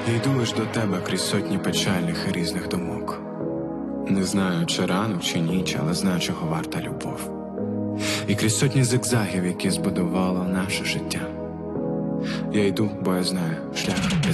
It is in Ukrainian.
Я йду лиш до тебе крізь сотні печальних і різних думок. Не знаю, чи ранок, чи ніч, але знаю, чого варта любов. І крізь сотні зигзагів, які збудувало наше життя. Я йду, бо я знаю, шлях без